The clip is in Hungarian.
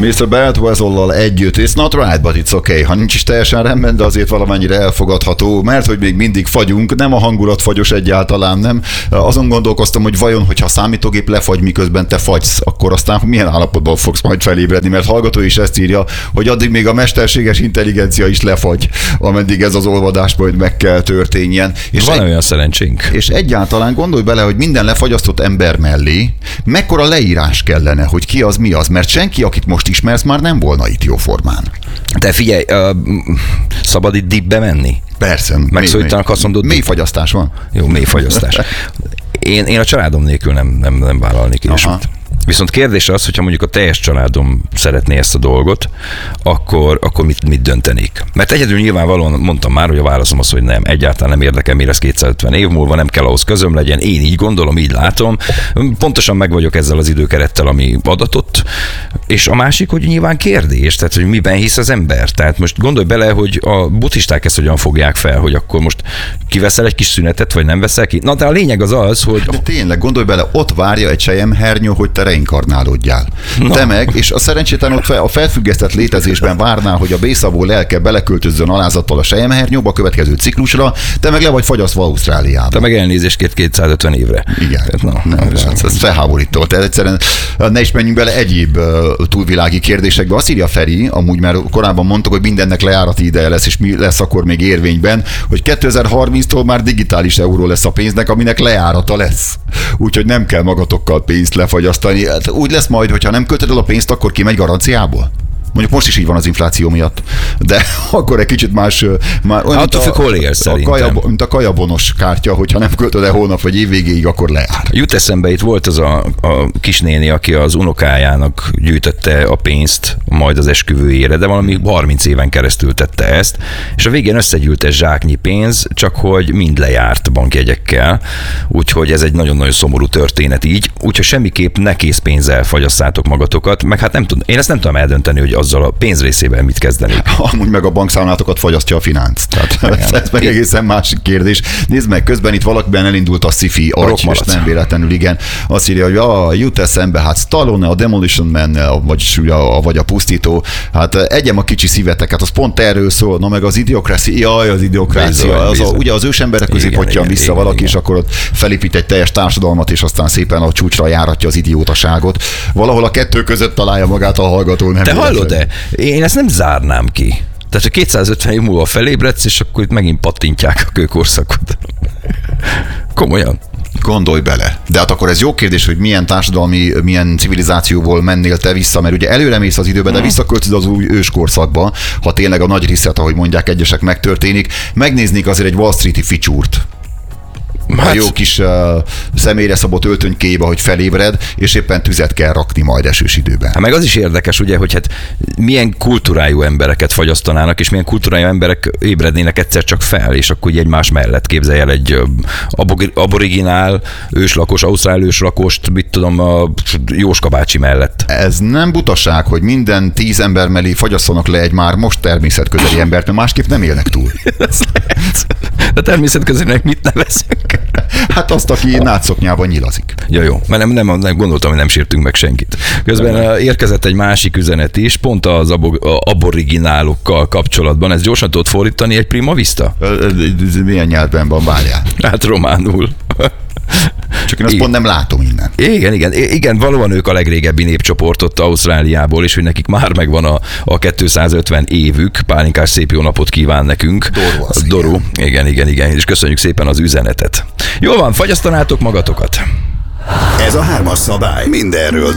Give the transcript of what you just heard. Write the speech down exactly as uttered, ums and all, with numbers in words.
miszter Beltwezellal együtt, it's not right, but it's okay. Ha nincs is teljesen rendben, de azért valamennyire elfogadható, mert hogy még mindig fagyunk, nem a hangulat fagyos egyáltalán, nem. Azon gondolkoztam, hogy vajon, hogyha a számítógép lefagy, miközben te fagysz, akkor aztán milyen állapotban fogsz majd felébredni, mert hallgató is ezt írja, hogy addig még a mesterséges intelligencia is lefagy, ameddig ez az olvadás majd meg kell történjen. És van egy, olyan szerencsénk. És egyáltalán gondolj bele, hogy minden lefagyasztott ember mellé mekkora leírás kellene, hogy ki az, mi az, mert senki, akit most ismersz, már nem volna itt jóformán. De figyelj, uh, szabad itt deepbe menni? Persze. Megszólítanak, azt mondod. Mély fagyasztás van. Jó, mély fagyasztás. Én, én a családom nélkül nem, nem, nem vállalnék ilyesmit. Viszont kérdés az, hogyha mondjuk a teljes családom szeretné ezt a dolgot, akkor, akkor mit, mit döntenék? Mert egyedül nyilvánvalóan mondtam már, hogy a válaszom az, hogy nem, egyáltalán nem érdekel, mi lesz kétszázötven év múlva, nem kell ahhoz közöm legyen, én így gondolom, így látom, pontosan meg vagyok ezzel az időkerettel, ami adatott, és a másik, hogy nyilván kérdés, tehát hogy miben hisz az ember. Tehát most gondolj bele, hogy a buddhisták ezt hogyan fogják fel, hogy akkor most kiveszel egy kis szünetet, vagy nem veszel ki. Na, de a lényeg az az, hogy... De tényleg, gondolj bele, ott várja egy selyemhernyó, hogy te reinkarnálódjál. No. Te meg, és a szerencsétlen ott a felfüggesztett létezésben várná, hogy a bészavó lelke beleköltözzön alázattal a selyemhernyóba a következő ciklusra, te meg le vagy fagyasztva Ausztráliába. Te meg elnézést kért kétszázötven évre. Igen. Tehát, no, nem, ez, ez felháborító. Tehát egyszerűen ne is menjünk bele egyéb uh, túlvilági kérdésekbe. Azt írja Feri, amúgy már korábban mondtuk, hogy mindennek lejárati ideje lesz, és mi lesz akkor még érvényben, hogy kétezer-harminctól már digitális euró lesz a pénznek, aminek lejárata lesz. Úgyhogy nem kell magatokkal pénzt lefagyasztani. Úgy lesz majd, hogyha nem költöd el a pénzt, akkor kimegy garanciából? Mondjuk most is így van az infláció miatt, de akkor egy kicsit más... Már olyan, attól függ, hol élsz szerintem. A kaja, mint a kajabonos kártya, hogyha nem költöd el hónap vagy év végéig, akkor lejár. Jut eszembe, itt volt az a, a kisnéni, aki az unokájának gyűjtötte a pénzt majd az esküvőjére, de valami harminc éven keresztül tette ezt, és a végén összegyűlt egy zsáknyi pénz, csak hogy mind lejárt bankjegyekkel, úgyhogy ez egy nagyon-nagyon szomorú történet így, úgyhogy semmiképp ne készpénzzel fagyasszátok magatokat, meg hát nem tudom, én ezt nem tudom eldönteni, hogy azzal a pénzrészével mit kezdeni. Amúgy meg a bankszámlátokat fagyasztja a finansz. Tehát igen, ez meg egészen másik kérdés. Nézd meg, közben itt valakiben elindult a sci-fi agy, és nem véletlenül, igen. Azt írja, hogy ah, jut eszembe, hát Stallone, a Demolition Man, vagy a, vagy a pusztító, hát egyem a kicsi szíveteket, az pont erről szól, na meg az Idiocracy, jaj, az Idiocracia, az a, ugye az ősemberek közé pottyan vissza igen, valaki, igen. És akkor ott felépít egy teljes társadalmat, és aztán szépen a csúcsra járatja az idiótaságot. Valahol a kettő között találja magát a hallgató. Nem te hallod, de én ezt nem zárnám ki. Tehát, hogy kétszázötven év múlva felébredsz, és akkor itt megint pattintják a kőkorszakot. Komolyan. Gondolj bele. De hát akkor ez jó kérdés, hogy milyen társadalmi, milyen civilizációból mennél te vissza, mert ugye előre mész az időbe, de visszaköltöd az új őskorszakba, ha tényleg a nagy reset, ahogy mondják egyesek, megtörténik. Megnéznék azért egy Wall Street-i feature-t. Hát, a jó kis uh, személyre szabott öltönykébe, hogy felébred, és éppen tüzet kell rakni majd esős időben. Hát meg az is érdekes, ugye, hogy hát milyen kultúrájú embereket fagyasztanának, és milyen kultúrájú emberek ébrednének egyszer csak fel, és akkor egymás mellett képzelj el egy uh, aboriginál, őslakos, ausztrál őslakost, mit tudom, a Jóska bácsi mellett. Ez nem butaság, hogy minden tíz ember mellé fagyasszanak le egy már most természetközeli embert, mert másképp nem élnek túl. De természetközelinek mit nevezünk? Hát azt, aki nátszoknyában nyilazik. Ja, jó, mert nem, nem, nem gondoltam, hogy nem sértünk meg senkit. Közben érkezett egy másik üzenet is, pont az aboriginálokkal kapcsolatban. Ezt gyorsan tudod fordítani egy prima vista? Milyen nyelvben van, várjál? Hát románul. Csak én azt pont nem látom innen. Igen, igen, igen, valóban ők a legrégebbi népcsoport ott Ausztráliából, és hogy nekik már megvan a, a kétszázötven évük. Pálinkás szép jó napot kíván nekünk. Doru az, Doru. Igen. igen, igen, igen, és köszönjük szépen az üzenetet. Jól van, fagyasztanátok magatokat. Ez a hármas szabály. Mindenről